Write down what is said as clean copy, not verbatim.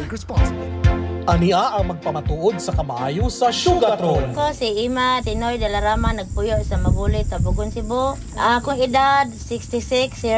Drink responsibly. Ania ang magpamatuod sa kamaayo sa Sugatron. Ako si Ima Tinoy de la Rama, nagpuyo sa Mabulit, Tabugon, Cebu. Akong edad 66 years